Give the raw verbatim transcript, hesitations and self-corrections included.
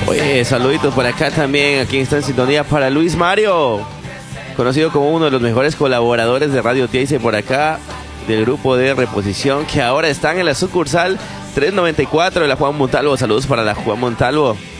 Oye, saluditos por acá también, aquí está en sintonía para Luis Mario, conocido como uno de los mejores colaboradores de Radio Tiaise por acá, del grupo de reposición, que ahora están en la sucursal trescientos noventa y cuatro de la Juan Montalvo. Saludos para la Juan Montalvo.